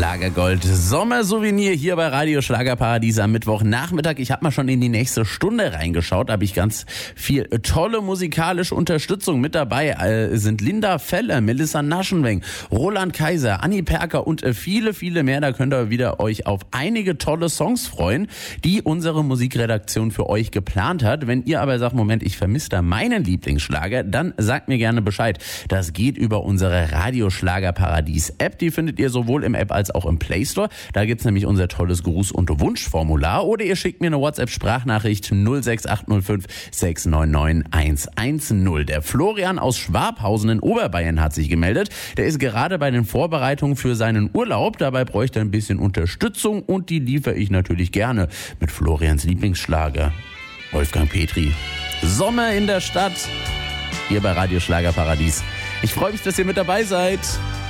Schlagergold Sommersouvenir hier bei Radio Schlagerparadies am Mittwochnachmittag. Ich habe mal schon in die nächste Stunde reingeschaut, habe ich ganz viel tolle musikalische Unterstützung mit dabei. Sind Linda Feller, Melissa Naschenweng, Roland Kaiser, Anni Perker und viele, viele mehr. Da könnt ihr wieder euch auf einige tolle Songs freuen, die unsere Musikredaktion für euch geplant hat. Wenn ihr aber sagt, Moment, ich vermisse da meinen Lieblingsschlager, dann sagt mir gerne Bescheid. Das geht über unsere Radio Schlagerparadies App. Die findet ihr sowohl im App als auch im Play Store. Da gibt's nämlich unser tolles Gruß- und Wunschformular. Oder ihr schickt mir eine WhatsApp-Sprachnachricht 06805 699 110. Der Florian aus Schwabhausen in Oberbayern hat sich gemeldet. Der ist gerade bei den Vorbereitungen für seinen Urlaub. Dabei bräuchte er ein bisschen Unterstützung und die liefere ich natürlich gerne mit Florians Lieblingsschlager Wolfgang Petri. Sommer in der Stadt. Hier bei Radio Schlagerparadies. Ich freue mich, dass ihr mit dabei seid.